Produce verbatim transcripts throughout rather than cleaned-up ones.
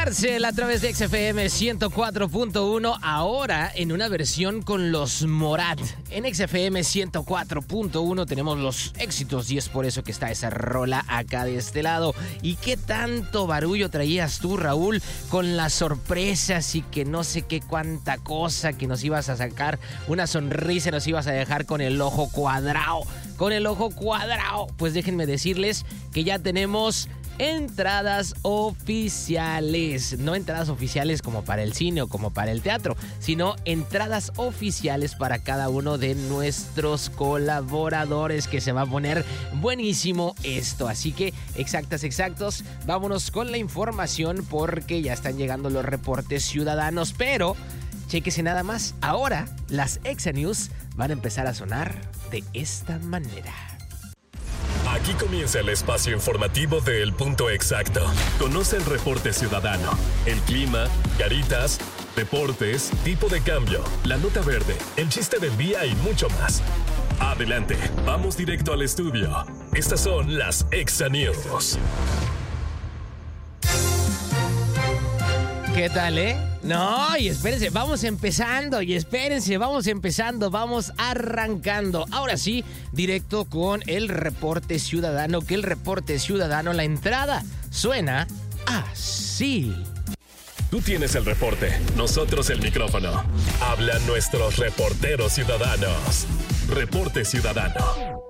Cárcel a través de X F M ciento cuatro punto uno, ahora en una versión con los Morat. En X F M ciento cuatro punto uno tenemos los éxitos y es por eso que está esa rola acá de este lado. ¿Y qué tanto barullo traías tú, Raúl, con las sorpresas y que no sé qué cuánta cosa, que nos ibas a sacar una sonrisa, nos ibas a dejar con el ojo cuadrado, con el ojo cuadrado? Pues déjenme decirles que ya tenemos entradas oficiales, no entradas oficiales como para el cine o como para el teatro, sino entradas oficiales para cada uno de nuestros colaboradores, que se va a poner buenísimo esto. Así que exactas, exactos, vámonos con la información porque ya están llegando los reportes ciudadanos, pero chéquese nada más, ahora las Exa News van a empezar a sonar de esta manera. Aquí comienza el espacio informativo de El Punto Exacto. Conoce el reporte ciudadano, el clima, caritas, deportes, tipo de cambio, la nota verde, el chiste del día y mucho más. Adelante, vamos directo al estudio. Estas son las Exa News. ¿Qué tal, eh? No, y espérense, vamos empezando, y espérense, vamos empezando, vamos arrancando. Ahora sí, directo con el reporte ciudadano, que el reporte ciudadano, la entrada suena así. Tú tienes el reporte, nosotros el micrófono. Hablan nuestros reporteros ciudadanos. Reporte ciudadano.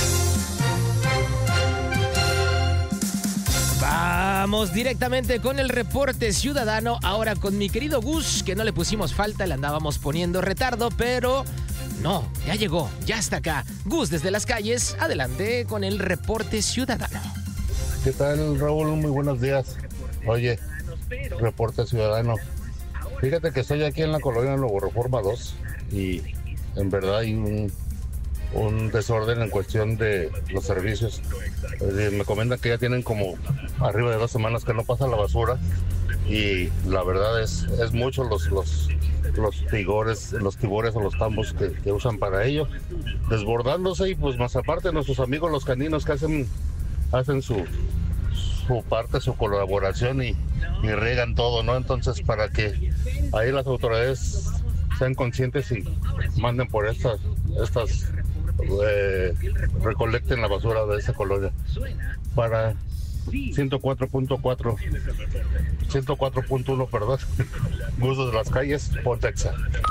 Vamos directamente con el reporte ciudadano, ahora con mi querido Gus, que no le pusimos falta, le andábamos poniendo retardo, pero no, ya llegó, ya está acá. Gus desde las calles, adelante con el reporte ciudadano. ¿Qué tal, Raúl? Muy buenos días. Oye, reporte ciudadano. Fíjate que estoy aquí en la colonia Nuevo Reforma dos y en verdad hay un, un desorden en cuestión de los servicios. Eh, me comentan que ya tienen como arriba de dos semanas que no pasa la basura y la verdad es es mucho los los los tigores, los tibores o los tambos que, que usan para ello, desbordándose, y pues más aparte nuestros amigos los caninos que hacen hacen su su parte, su colaboración y, y riegan todo, ¿no? Entonces, para que ahí las autoridades sean conscientes y manden por estas estas eh, recolecten la basura de esa colonia. Para ciento cuatro punto cuatro, ciento cuatro punto uno, perdón, Gustos de las calles, Pontexa.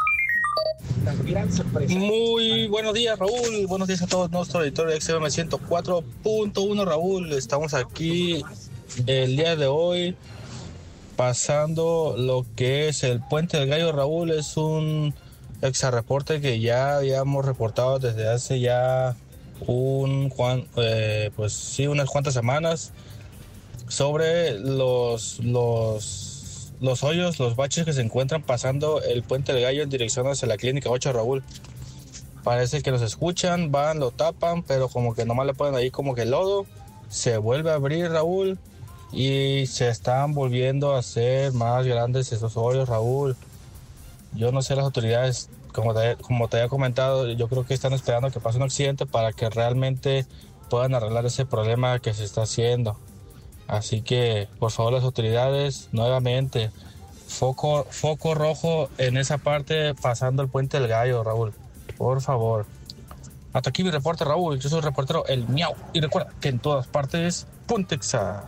Muy buenos días, Raúl. Buenos días a todos nuestro editor de X M ciento cuatro punto uno, Raúl. Estamos aquí el día de hoy pasando lo que es el Puente del Gallo, Raúl. Es un exarreporte que ya habíamos reportado desde hace ya un eh, pues sí, unas cuantas semanas sobre los los los hoyos, los baches que se encuentran pasando el Puente del Gallo en dirección hacia la Clínica ocho, Raúl. Parece que nos escuchan, van, lo tapan, pero como que nomás le ponen ahí como que lodo, se vuelve a abrir, Raúl, y se están volviendo a hacer más grandes esos hoyos, Raúl. Yo no sé, las autoridades, como te, como te había comentado, yo creo que están esperando que pase un accidente para que realmente puedan arreglar ese problema que se está haciendo. Así que, por favor, las autoridades, nuevamente, foco, foco rojo en esa parte pasando el Puente del Gallo, Raúl. Por favor. Hasta aquí mi reporte, Raúl. Yo soy el reportero El Miau. Y recuerda que en todas partes, Pontexa.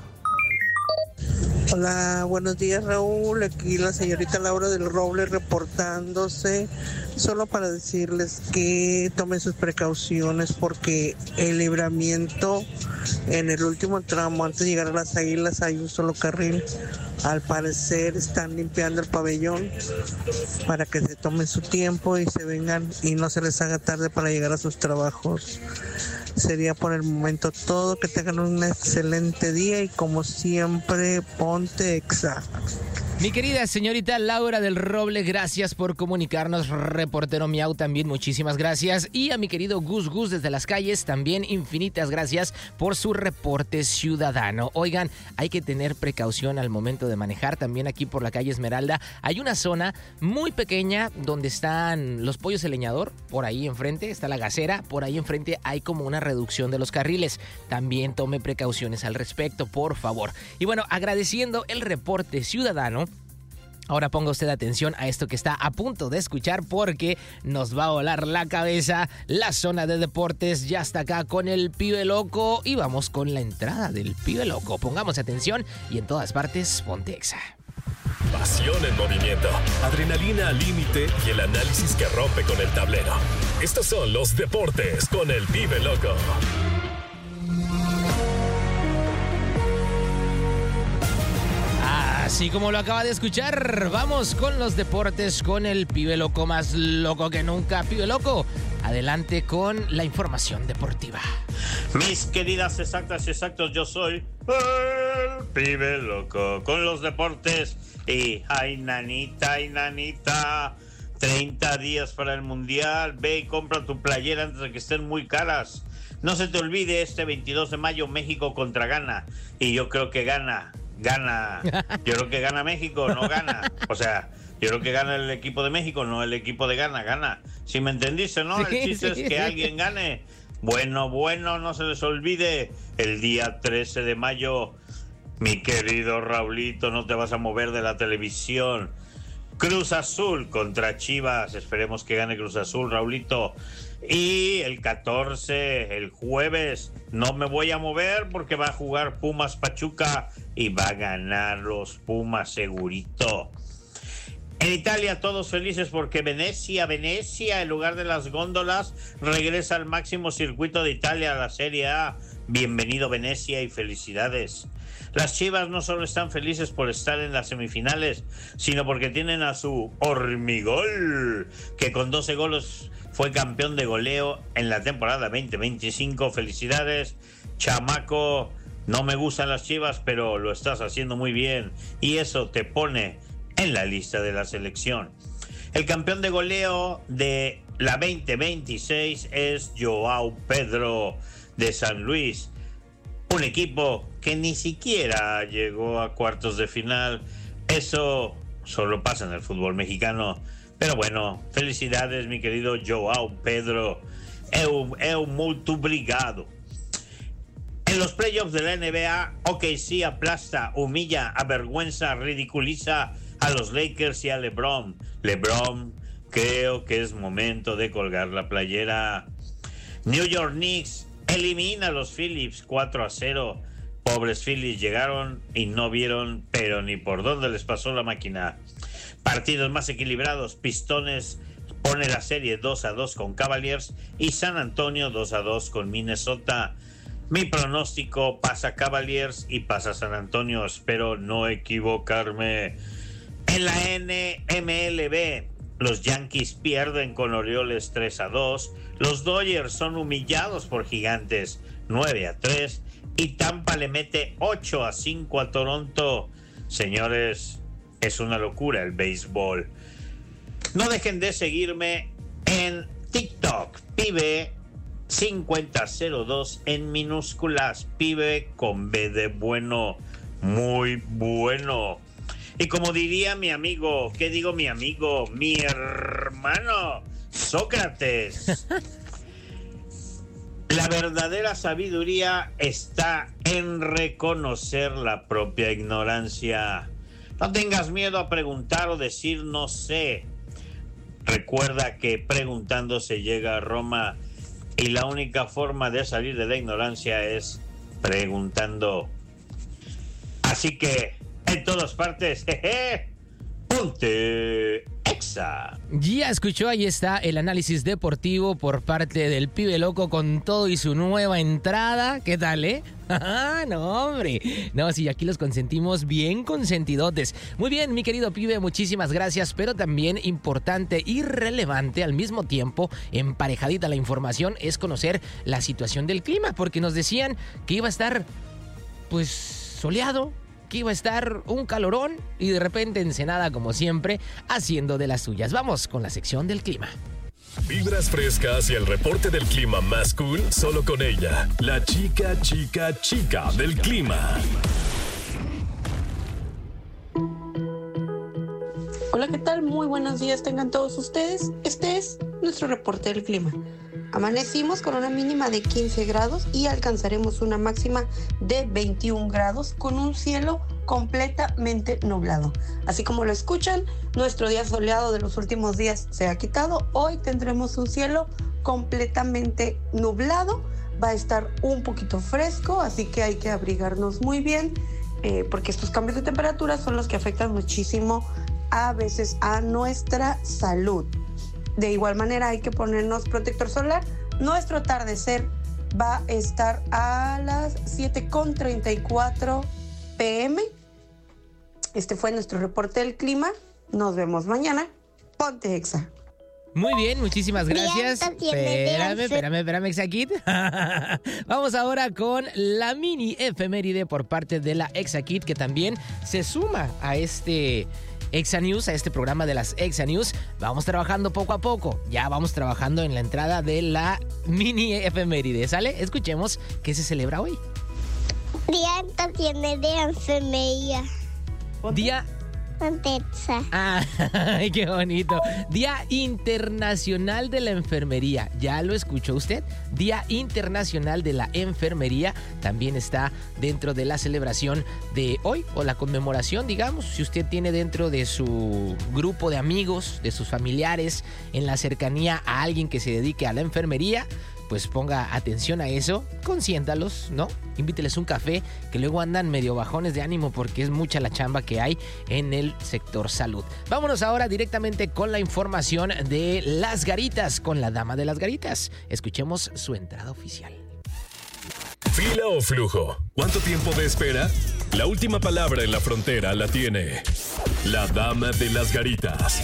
Hola, buenos días, Raúl. Aquí la señorita Laura del Roble reportándose, solo para decirles que tomen sus precauciones porque el libramiento en el último tramo antes de llegar a las Águilas hay un solo carril. Al parecer están limpiando el pabellón para que se tomen su tiempo y se vengan y no se les haga tarde para llegar a sus trabajos. Sería por el momento todo. Que tengan un excelente día y como siempre, Pontexa. Mi querida señorita Laura del Roble, gracias por comunicarnos. Reportero Miau, también muchísimas gracias. Y a mi querido Gus Gus desde las calles, también infinitas gracias por su reporte ciudadano. Oigan, hay que tener precaución al momento de manejar. También aquí por la calle Esmeralda hay una zona muy pequeña donde están los pollos el leñador. Por ahí enfrente está la gasera. Por ahí enfrente hay como una reducción de los carriles. También tome precauciones al respecto, por favor. Y bueno, agradeciendo el reporte ciudadano, ahora ponga usted atención a esto que está a punto de escuchar porque nos va a volar la cabeza. La zona de deportes ya está acá con el Pibe Loco y vamos con la entrada del Pibe Loco. Pongamos atención y en todas partes, ponte Exa. Pasión en movimiento, adrenalina al límite y el análisis que rompe con el tablero. Estos son los deportes con el Pibe Loco. Así como lo acaba de escuchar, vamos con los deportes con el Pibe Loco más loco que nunca. Pibe Loco, adelante con la información deportiva. Mis queridas exactas y exactos, yo soy el Pibe Loco con los deportes. Y ay, nanita, ay, nanita, treinta días para el Mundial. Ve y compra tu playera antes de que estén muy caras. No se te olvide, este veintidós de mayo, México contra Ghana. Y yo creo que gana. Gana, yo creo que gana México, no gana. O sea, yo creo que gana el equipo de México, no el equipo de Ghana, gana. Si me entendiste, ¿no? El chiste sí, es que sí. Alguien gane. Bueno, bueno, no se les olvide, el día trece de mayo, mi querido Raulito, no te vas a mover de la televisión. Cruz Azul contra Chivas, esperemos que gane Cruz Azul, Raulito. Y el catorce, el jueves, no me voy a mover porque va a jugar Pumas Pachuca y va a ganar los Pumas segurito. En Italia todos felices porque Venecia, Venecia, en lugar de las góndolas, regresa al máximo circuito de Italia, a la Serie A. Bienvenido Venecia y felicidades. Las Chivas no solo están felices por estar en las semifinales, sino porque tienen a su Hormigol, que con doce goles fue campeón de goleo en la temporada veinte veinticinco. Felicidades, chamaco. No me gustan las Chivas, pero lo estás haciendo muy bien. Y eso te pone en la lista de la selección. El campeón de goleo de la veinte veintiséis es Joao Pedro de San Luis. Un equipo que ni siquiera llegó a cuartos de final. Eso solo pasa en el fútbol mexicano. Pero bueno, felicidades, mi querido Joao Pedro. Eu, eu muito obrigado. En los playoffs de la N B A, O K C aplasta, humilla, avergüenza, ridiculiza a los Lakers y a LeBron. LeBron, creo que es momento de colgar la playera. New York Knicks elimina a los Phillies cuatro a cero. Pobres Phillies llegaron y no vieron, pero ni por dónde les pasó la máquina. Partidos más equilibrados, Pistones pone la serie dos a dos con Cavaliers y San Antonio dos a dos con Minnesota. Mi pronóstico, pasa Cavaliers y pasa San Antonio, espero no equivocarme. En la N M L B, los Yankees pierden con Orioles tres a dos, los Dodgers son humillados por Gigantes nueve a tres y Tampa le mete ocho a cinco a Toronto. Señores, es una locura el béisbol. No dejen de seguirme en TikTok, Pibe cincuenta cero dos en minúsculas, Pibe con B de bueno, muy bueno. Y como diría mi amigo, ¿qué digo mi amigo? Mi hermano Sócrates. La verdadera sabiduría está en reconocer la propia ignorancia. No tengas miedo a preguntar o decir no sé. Recuerda que preguntando se llega a Roma y la única forma de salir de la ignorancia es preguntando. Así que en todas partes, jeje, ponte Exa. Ya escuchó, ahí está el análisis deportivo por parte del Pibe Loco con todo y su nueva entrada. ¿Qué tal, eh? No, hombre. No, sí, aquí los consentimos bien consentidotes. Muy bien, mi querido Pibe, muchísimas gracias. Pero también importante y relevante al mismo tiempo, emparejadita la información, es conocer la situación del clima. Porque nos decían que iba a estar, pues, soleado, que iba a estar un calorón y de repente Ensenada, como siempre, haciendo de las suyas. Vamos con la sección del clima. Vibras frescas y el reporte del clima más cool solo con ella, la chica, chica, chica del clima. Hola, ¿qué tal? Muy buenos días tengan todos ustedes. Este es nuestro reporte del clima. Amanecimos con una mínima de quince grados y alcanzaremos una máxima de veintiún grados con un cielo completamente nublado. Así como lo escuchan, nuestro día soleado de los últimos días se ha quitado. Hoy tendremos un cielo completamente nublado. Va a estar un poquito fresco, así que hay que abrigarnos muy bien eh, porque estos cambios de temperatura son los que afectan muchísimo a veces a nuestra salud. De igual manera hay que ponernos protector solar. Nuestro atardecer va a estar a las siete con treinta y cuatro pm. Este fue nuestro reporte del clima. Nos vemos mañana. Ponte Exa. Muy bien, muchísimas gracias. Espérame, espérame, espérame, Exakid. Vamos ahora con la mini efeméride por parte de la Exakid, que también se suma a este Exa News, a este programa de las Exa News. Vamos trabajando poco a poco. Ya vamos trabajando en la entrada de la mini efeméride, ¿sale? Escuchemos qué se celebra hoy. Día Internacional de la Enfermería. Día... Contexta. Ah, qué bonito. Día Internacional de la Enfermería. ¿Ya lo escuchó usted? Día Internacional de la Enfermería también está dentro de la celebración de hoy, o la conmemoración, digamos. Si usted tiene dentro de su grupo de amigos, de sus familiares, en la cercanía a alguien que se dedique a la enfermería, pues ponga atención a eso, consiéntalos, ¿no? Invíteles un café, que luego andan medio bajones de ánimo porque es mucha la chamba que hay en el sector salud. Vámonos ahora directamente con la información de Las Garitas, con la dama de las Garitas. Escuchemos su entrada oficial. ¿Fila o flujo? ¿Cuánto tiempo de espera? La última palabra en la frontera la tiene la dama de las Garitas.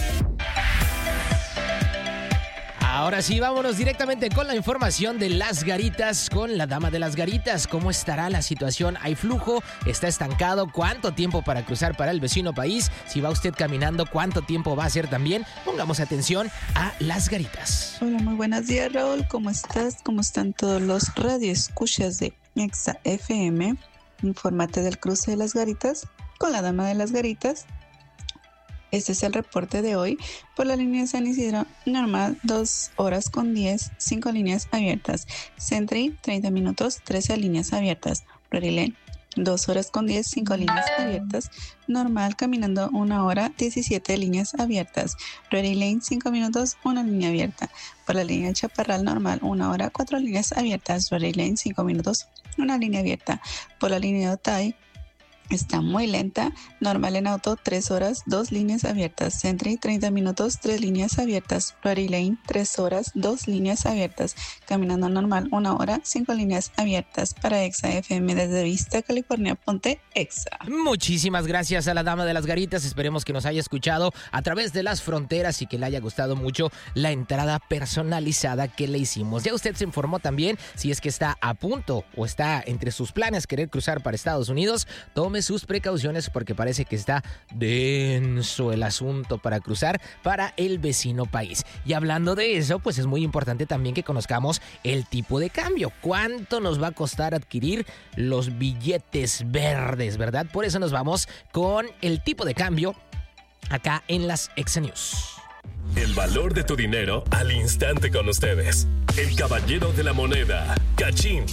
Ahora sí, vámonos directamente con la información de Las Garitas, con la dama de las Garitas. ¿Cómo estará la situación? ¿Hay flujo? ¿Está estancado? ¿Cuánto tiempo para cruzar para el vecino país? Si va usted caminando, ¿cuánto tiempo va a ser también? Pongamos atención a Las Garitas. Hola, muy buenos días, Raúl. ¿Cómo estás? ¿Cómo están todos los radioescuchas de Exa F M? Infórmate del cruce de Las Garitas con la dama de las Garitas. Este es el reporte de hoy por la línea San Isidro normal, dos horas con diez, cinco líneas abiertas. Sentry, treinta minutos, trece líneas abiertas. Rory Lane, dos horas con diez, cinco líneas abiertas. Normal, caminando una hora, diecisiete líneas abiertas. Rory Lane, cinco minutos, una línea abierta. Por la línea Chaparral normal, una hora, cuatro líneas abiertas. Rory Lane, cinco minutos, una línea abierta. Por la línea de Otay, está muy lenta. Normal en auto, tres horas, dos líneas abiertas. Sentry, treinta minutos, tres líneas abiertas. Rory Lane, tres horas, dos líneas abiertas. Caminando normal, una hora, cinco líneas abiertas. Para Exa F M desde Vista, California, ponte Exa. Muchísimas gracias a la dama de las Garitas. Esperemos que nos haya escuchado a través de las fronteras y que le haya gustado mucho la entrada personalizada que le hicimos. Ya usted se informó también si es que está a punto o está entre sus planes querer cruzar para Estados Unidos. Tome sus precauciones porque parece que está denso el asunto para cruzar para el vecino país. Y hablando de eso, pues es muy importante también que conozcamos el tipo de cambio. ¿Cuánto nos va a costar adquirir los billetes verdes, verdad? Por eso nos vamos con el tipo de cambio acá en las Exa News. El valor de tu dinero al instante con ustedes. El caballero de la moneda, Cachín.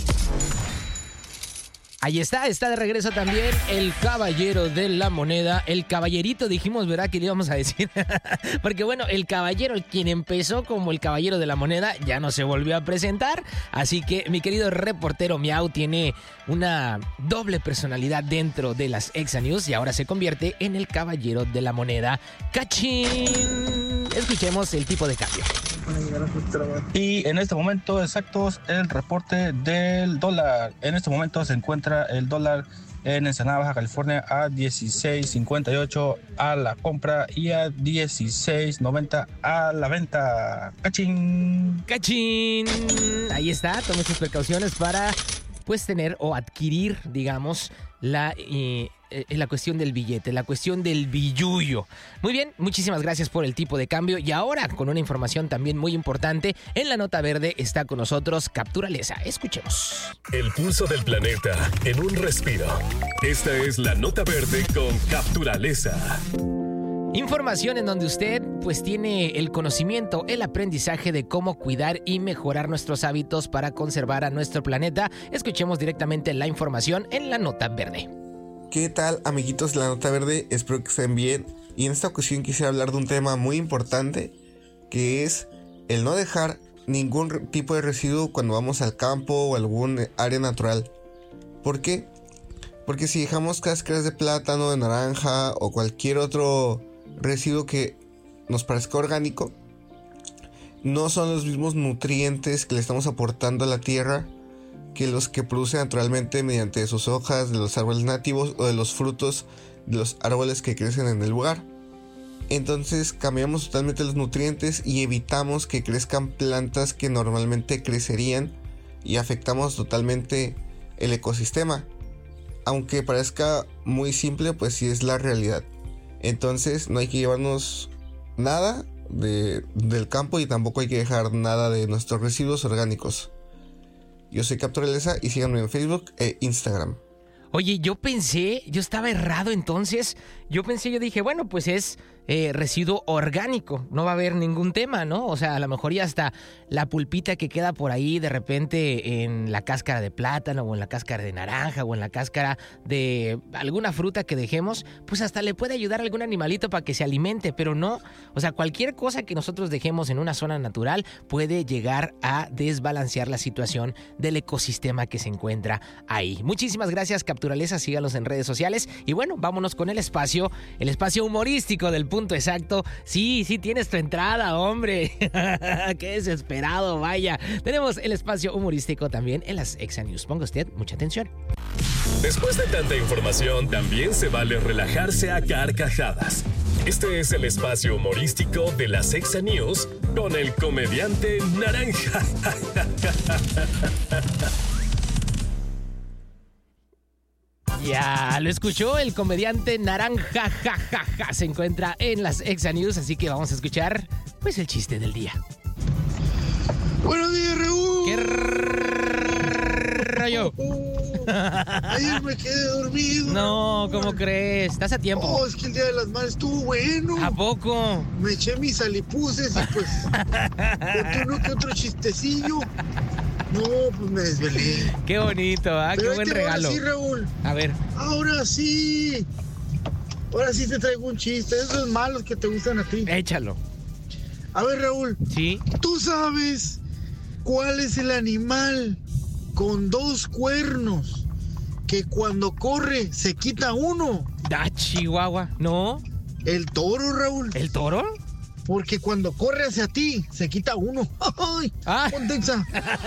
Ahí está, está de regreso también el caballero de la moneda, el caballerito, dijimos, ¿verdad? Que le íbamos a decir. Porque bueno, el caballero, el quien empezó como el caballero de la moneda, ya no se volvió a presentar. Así que mi querido reportero Miau tiene una doble personalidad dentro de las Exa News y ahora se convierte en el caballero de la moneda. ¡Cachín! Escuchemos el tipo de cambio. Y en este momento exactos el reporte del dólar. En este momento se encuentra el dólar en Ensenada, Baja California a dieciséis cincuenta y ocho a la compra y a dieciséis noventa a la venta. ¡Cachín! ¡Cachín! Ahí está, tome sus precauciones para pues tener o adquirir, digamos, la, eh, eh, la cuestión del billete, la cuestión del billullo. Muy bien, muchísimas gracias por el tipo de cambio. Y ahora, con una información también muy importante, en la nota verde está con nosotros Capturaleza. Escuchemos. El pulso del planeta en un respiro. Esta es la nota verde con Capturaleza. Información en donde usted pues tiene el conocimiento, el aprendizaje de cómo cuidar y mejorar nuestros hábitos para conservar a nuestro planeta. Escuchemos directamente la información en la nota verde. ¿Qué tal, amiguitos de la nota verde? Espero que estén bien. Y en esta ocasión quisiera hablar de un tema muy importante, que es el no dejar ningún tipo de residuo cuando vamos al campo o algún área natural. ¿Por qué? Porque si dejamos cáscaras de plátano, de naranja o cualquier otro residuo que nos parezca orgánico, no son los mismos nutrientes que le estamos aportando a la tierra que los que produce naturalmente mediante sus hojas de los árboles nativos o de los frutos de los árboles que crecen en el lugar. Entonces cambiamos totalmente los nutrientes y evitamos que crezcan plantas que normalmente crecerían y afectamos totalmente el ecosistema. Aunque parezca muy simple, pues sí es la realidad. Entonces no hay que llevarnos nada de, del campo y tampoco hay que dejar nada de nuestros residuos orgánicos. Yo soy Capturaleza y síganme en Facebook e Instagram. Oye, yo pensé, yo estaba errado entonces. Yo pensé, yo dije, bueno, pues es eh, residuo orgánico. No va a haber ningún tema, ¿no? O sea, a lo mejor ya hasta la pulpita que queda por ahí de repente en la cáscara de plátano o en la cáscara de naranja o en la cáscara de alguna fruta que dejemos, pues hasta le puede ayudar a algún animalito para que se alimente, pero no. O sea, cualquier cosa que nosotros dejemos en una zona natural puede llegar a desbalancear la situación del ecosistema que se encuentra ahí. Muchísimas gracias, Capturaleza. Síganos en redes sociales. Y bueno, vámonos con el espacio, el espacio humorístico del Punto Exacto. Sí, sí tienes tu entrada, hombre. Qué desesperado, vaya. Tenemos el espacio humorístico también en las Exa News. Ponga usted mucha atención. Después de tanta información, también se vale relajarse a carcajadas. Este es el espacio humorístico de las Exa News con el comediante Naranja. Ya lo escuchó, el comediante Naranja, ja, ja, ja, se encuentra en las Exa News, así que vamos a escuchar, pues, el chiste del día. Buenos días, Raúl. ¿Qué rayo? Ayer me quedé dormido. No, ¿cómo crees? Estás a tiempo. Oh, es que el Día de las Madres estuvo bueno. ¿A poco? Me eché mis alipuses y pues conté uno que otro chistecillo. No, pues me desvelé. Qué bonito, ¿ah? Qué buen regalo. Ahora sí, Raúl. A ver. Ahora sí. Ahora sí te traigo un chiste. Esos malos que te gustan a ti. Échalo. A ver, Raúl. Sí. ¿Tú sabes cuál es el animal con dos cuernos que cuando corre se quita uno? Da, Chihuahua. ¿No? El toro, Raúl. ¿El toro? Porque cuando corre hacia ti, se quita uno. ¡Ay! Ah. ¡Pontexa!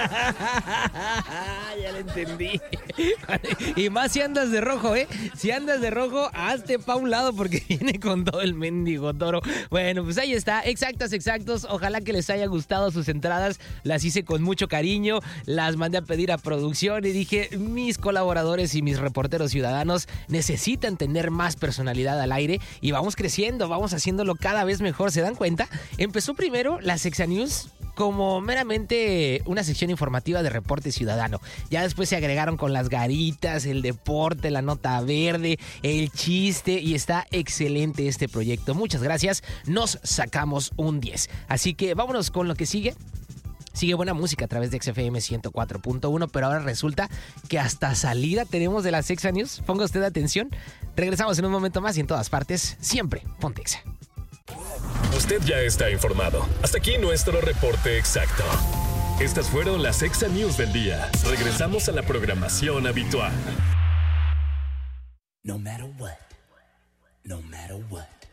Ya lo entendí. Y más si andas de rojo, ¿eh? Si andas de rojo, hazte pa' un lado porque viene con todo el mendigo toro. Bueno, pues ahí está. Exactas, exactos. Ojalá que les haya gustado sus entradas. Las hice con mucho cariño. Las mandé a pedir a producción y dije, mis colaboradores y mis reporteros ciudadanos necesitan tener más personalidad al aire y vamos creciendo, vamos haciéndolo cada vez mejor. ¿Se dan cuenta? Empezó primero las Exa News como meramente una sección informativa de reporte ciudadano. Ya después se agregaron con las garitas, el deporte, la nota verde, el chiste y está excelente este proyecto. Muchas gracias. Nos sacamos un diez. Así que vámonos con lo que sigue. Sigue buena música a través de X F M ciento cuatro punto uno, pero ahora resulta que hasta salida tenemos de las Exa News. Ponga usted atención. Regresamos en un momento más y en todas partes, siempre ponte Exa. Usted ya está informado. Hasta aquí nuestro reporte exacto. Estas fueron las Exa News del día. Regresamos a la programación habitual. No matter what, no matter what.